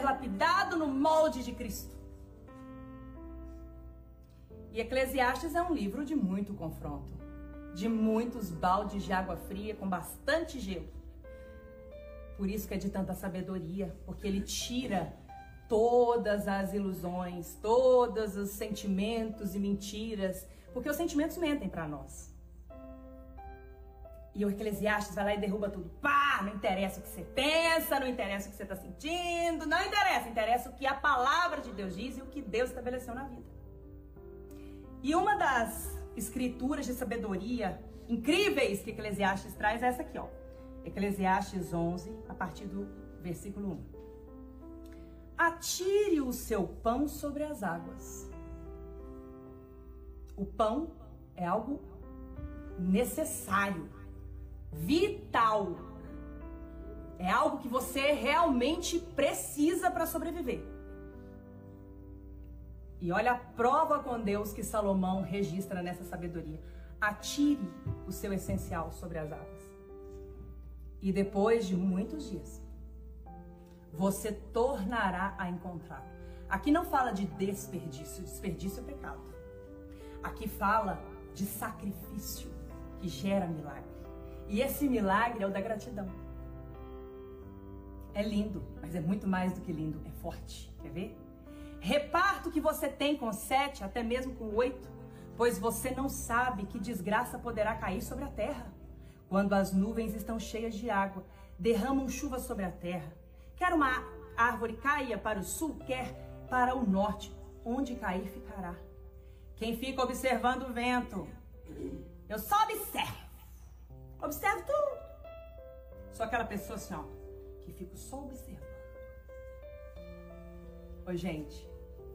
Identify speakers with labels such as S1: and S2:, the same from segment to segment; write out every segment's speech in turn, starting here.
S1: lapidado no molde de Cristo. E Eclesiastes é um livro de muito confronto, de muitos baldes de água fria com bastante gelo. Por isso que é de tanta sabedoria, porque ele tira todas as ilusões, todos os sentimentos e mentiras, porque os sentimentos mentem para nós. E o Eclesiastes vai lá e derruba tudo. Pá! Não interessa o que você pensa, não interessa o que você está sentindo, não interessa. Interessa o que a palavra de Deus diz e o que Deus estabeleceu na vida. E uma das escrituras de sabedoria incríveis que Eclesiastes traz é essa aqui, ó. Eclesiastes 11, a partir do versículo 1. Atire o seu pão sobre as águas. O pão é algo necessário, vital. É algo que você realmente precisa para sobreviver. E olha a prova com Deus que Salomão registra nessa sabedoria. Atire o seu essencial sobre as águas. E depois de muitos dias, você tornará a encontrá-lo. Aqui não fala de desperdício. Desperdício é pecado. Aqui fala de sacrifício que gera milagre. E esse milagre é o da gratidão. É lindo, mas é muito mais do que lindo. É forte. Quer ver? Reparta o que você tem com 7, até mesmo com 8, pois você não sabe que desgraça poderá cair sobre a terra. Quando as nuvens estão cheias de água, derramam chuva sobre a terra. Quer uma árvore caia para o sul, quer para o norte, onde cair ficará. Quem fica observando o vento, eu só observo. Observo tudo. Sou aquela pessoa assim, ó, que fico só observando. Oi, gente.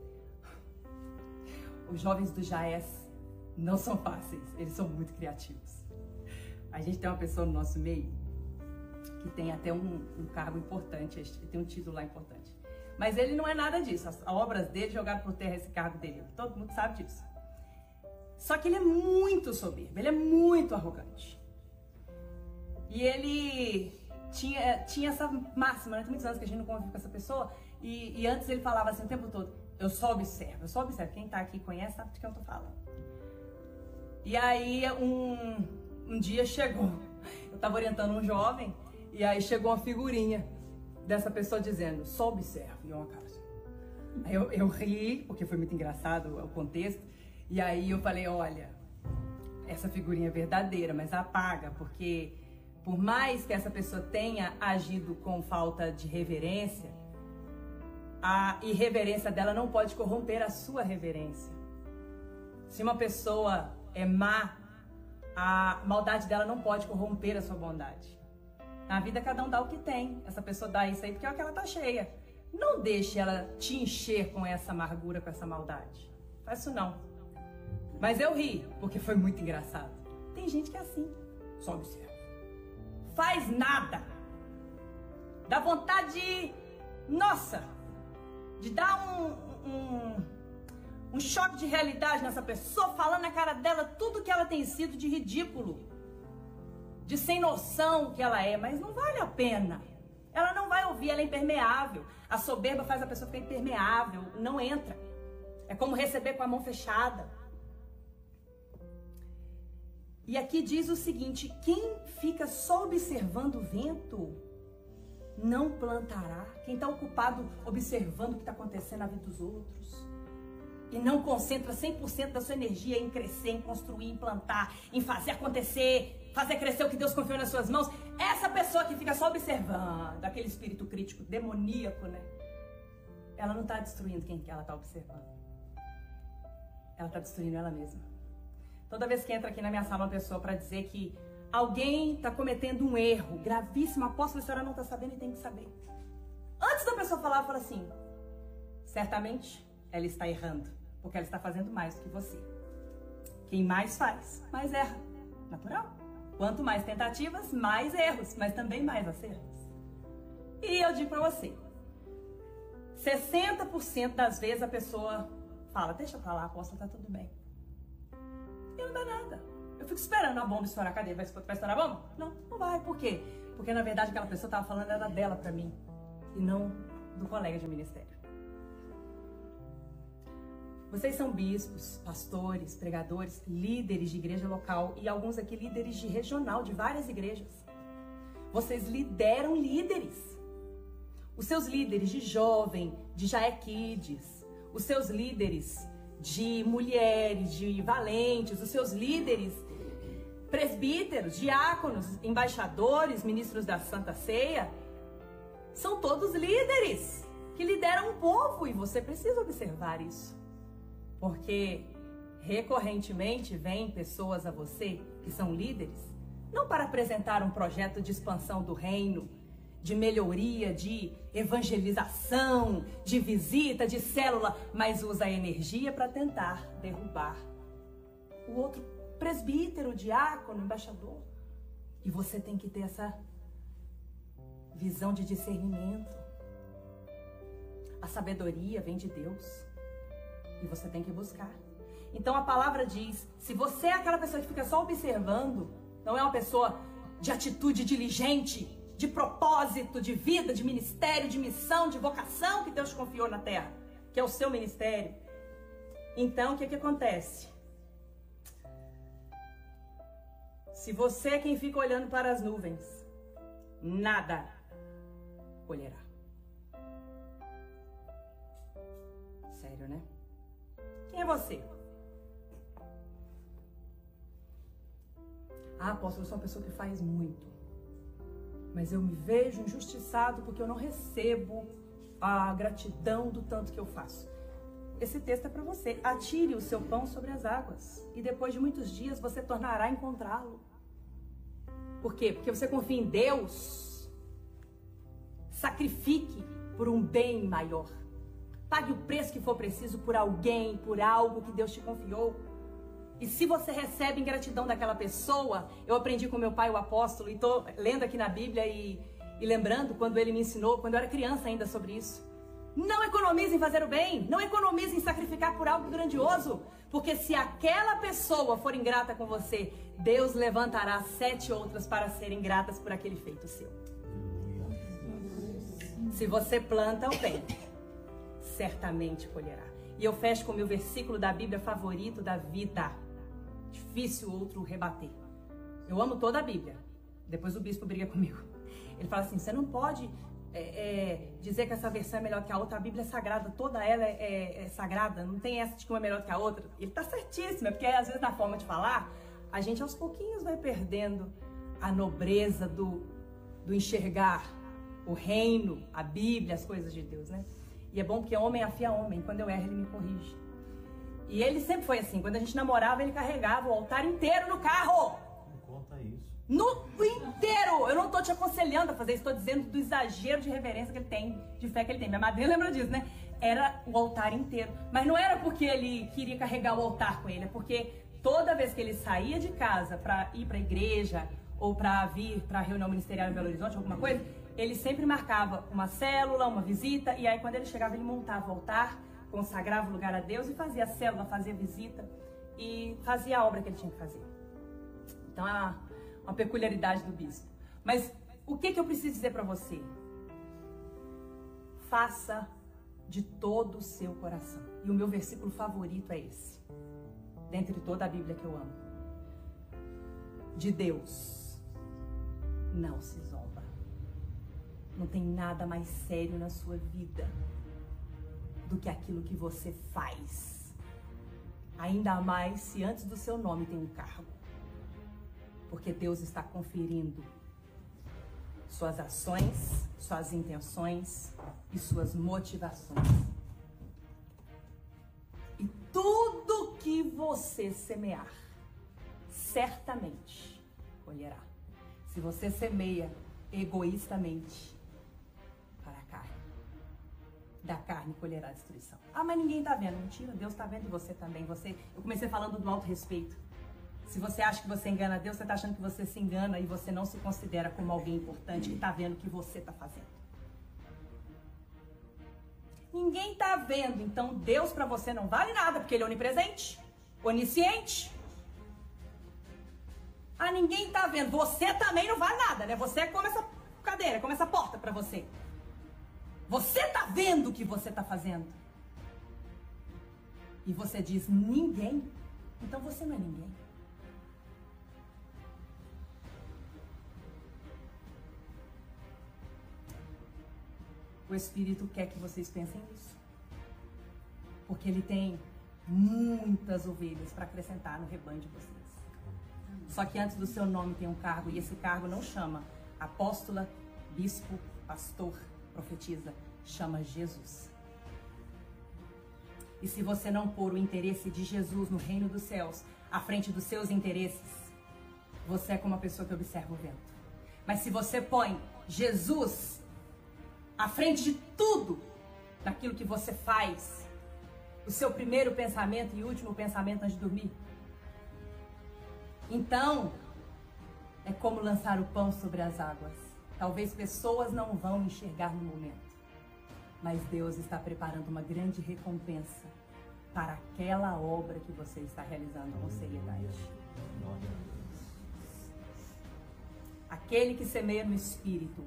S1: Os jovens do Jaes não são fáceis, eles são muito criativos. A gente tem uma pessoa no nosso meio que tem até um cargo importante, tem um título lá importante. Mas ele não é nada disso, as obras dele jogaram por terra esse cargo dele, todo mundo sabe disso. Só que ele é muito soberbo, ele é muito arrogante. E ele tinha essa máxima, né? Tem muitos anos que a gente não convive com essa pessoa, e antes ele falava assim o tempo todo, eu só observo. Quem tá aqui conhece, sabe de quem eu tô falando. E aí um dia chegou, eu tava orientando um jovem, e aí chegou uma figurinha dessa pessoa dizendo, só observo, e uma cara assim. Aí eu ri, porque foi muito engraçado o contexto, e aí eu falei, olha, essa figurinha é verdadeira, mas apaga, porque por mais que essa pessoa tenha agido com falta de reverência, a irreverência dela não pode corromper a sua reverência. Se uma pessoa é má, a maldade dela não pode corromper a sua bondade. Na vida cada um dá o que tem. Essa pessoa dá isso aí porque é o que ela tá cheia. Não deixe ela te encher com essa amargura, com essa maldade. Faz isso não. Mas eu ri, porque foi muito engraçado. Tem gente que é assim, só observa. Faz nada. Dá vontade de... Nossa! De dar um choque de realidade nessa pessoa, falando na cara dela tudo que ela tem sido de ridículo, de sem noção que ela é, mas não vale a pena. Ela não vai ouvir, ela é impermeável. A soberba faz a pessoa ficar impermeável, não entra. É como receber com a mão fechada. E aqui diz o seguinte, quem fica só observando o vento não plantará. Quem está ocupado observando o que está acontecendo na vida dos outros e não concentra 100% da sua energia em crescer, em construir, em plantar, em fazer acontecer, fazer crescer o que Deus confiou nas suas mãos, essa pessoa que fica só observando, aquele espírito crítico, demoníaco, né? Ela não está destruindo quem ela está observando. Ela está destruindo ela mesma. Toda vez que entra aqui na minha sala uma pessoa para dizer que alguém está cometendo um erro gravíssimo, apóstolo, a senhora não está sabendo e tem que saber. Antes da pessoa falar, fala assim, certamente ela está errando, porque ela está fazendo mais do que você. Quem mais faz, mais erra. Natural. Quanto mais tentativas, mais erros, mas também mais acertos. E eu digo para você, 60% das vezes a pessoa fala, deixa pra lá, apóstolo, tá tudo bem. E não dá nada. Eu fico esperando a bomba estourar. Cadê? Vai estourar a bomba? Não, não vai. Por quê? Porque na verdade aquela pessoa estava falando era dela pra mim. E não do colega de ministério. Vocês são bispos, pastores, pregadores, líderes de igreja local e alguns aqui líderes de regional, de várias igrejas. Vocês lideram líderes. Os seus líderes de jovem, de Jaé Kids, os seus líderes de mulheres, de valentes, os seus líderes presbíteros, diáconos, embaixadores, ministros da Santa Ceia, são todos líderes que lideram o povo e você precisa observar isso. Porque recorrentemente vêm pessoas a você que são líderes, não para apresentar um projeto de expansão do reino, de melhoria, de evangelização, de visita, de célula, mas usa a energia para tentar derrubar o outro presbítero, diácono, embaixador. E você tem que ter essa visão de discernimento. A sabedoria vem de Deus. E você tem que buscar. Então a palavra diz, se você é aquela pessoa que fica só observando, não é uma pessoa de atitude diligente, de propósito, de vida, de ministério, de missão, de vocação que Deus confiou na terra, que é o seu ministério. Então o que acontece? Se você é quem fica olhando para as nuvens, nada colherá. Sério, né? Quem é você? Ah, apóstolo, eu sou uma pessoa que faz muito. Mas eu me vejo injustiçado porque eu não recebo a gratidão do tanto que eu faço. Esse texto é para você. Atire o seu pão sobre as águas. E depois de muitos dias você tornará a encontrá-lo. Por quê? Porque você confia em Deus. Sacrifique por um bem maior. Pague o preço que for preciso por alguém, por algo que Deus te confiou. E se você recebe ingratidão daquela pessoa, eu aprendi com meu pai, o apóstolo, e estou lendo aqui na Bíblia e lembrando quando ele me ensinou, quando eu era criança ainda, sobre isso. Não economize em fazer o bem, não economize em sacrificar por algo grandioso, porque se aquela pessoa for ingrata com você, Deus levantará 7 outras para serem gratas por aquele feito seu. Se você planta o bem, certamente colherá. E eu fecho com o meu versículo da Bíblia favorito da vida. Difícil outro rebater. Eu amo toda a Bíblia. Depois o bispo briga comigo. Ele fala assim, você não pode dizer que essa versão é melhor que a outra. A Bíblia é sagrada, toda ela é sagrada. Não tem essa de que uma é melhor que a outra. Ele tá certíssimo, porque às vezes na forma de falar, a gente aos pouquinhos vai perdendo a nobreza do enxergar o reino, a Bíblia, as coisas de Deus, né? E é bom porque homem afia homem. Quando eu erro, ele me corrige. E ele sempre foi assim. Quando a gente namorava, ele carregava o altar inteiro no carro.
S2: Não conta isso.
S1: No inteiro. Eu não tô te aconselhando a fazer isso. Estou dizendo do exagero de reverência que ele tem, de fé que ele tem. Minha madrinha lembra disso, né? Era o altar inteiro. Mas não era porque ele queria carregar o altar com ele. É porque toda vez que ele saía de casa para ir para a igreja ou para vir para a reunião ministerial em Belo Horizonte, alguma coisa, ele sempre marcava uma célula, uma visita, e aí quando ele chegava ele montava o altar, consagrava o lugar a Deus e fazia a célula, fazia a visita e fazia a obra que ele tinha que fazer. Então é uma peculiaridade do bispo. Mas o que eu preciso dizer para você? Faça de todo o seu coração. E o meu versículo favorito é esse, dentre toda a Bíblia que eu amo. De Deus não se zomba. Não tem nada mais sério na sua vida do que aquilo que você faz. Ainda mais se antes do seu nome tem um cargo. Porque Deus está conferindo suas ações, suas intenções e suas motivações. E tudo que você semear, certamente colherá. Se você semeia egoístamente para a carne, da carne colherá a destruição. Ah, mas ninguém está vendo. Mentira, Deus está vendo e você também. Eu comecei falando do autorrespeito. Se você acha que você engana Deus, você está achando que você se engana e você não se considera como alguém importante que está vendo o que você está fazendo. Ninguém está vendo, então Deus para você não vale nada, porque Ele é onipresente, onisciente. Ah, ninguém está vendo, você também não vale nada, né? Você é como essa cadeira, como essa porta para você. Você está vendo o que você está fazendo? E você diz, ninguém? Então você não é ninguém. O Espírito quer que vocês pensem nisso. Porque Ele tem muitas ovelhas para acrescentar no rebanho de vocês. Só que antes do seu nome tem um cargo, e esse cargo não chama apóstola, bispo, pastor, profetisa, chama Jesus. E se você não pôr o interesse de Jesus no reino dos céus à frente dos seus interesses, você é como uma pessoa que observa o vento. Mas se você põe Jesus à frente de tudo, naquilo que você faz, o seu primeiro pensamento e último pensamento antes de dormir, então é como lançar o pão sobre as águas. Talvez pessoas não vão enxergar no momento, mas Deus está preparando uma grande recompensa para aquela obra que você está realizando com seriedade. Aquele que semeia no Espírito,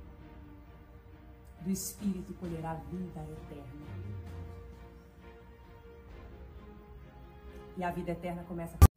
S1: do Espírito colherá vida eterna. E a vida eterna começa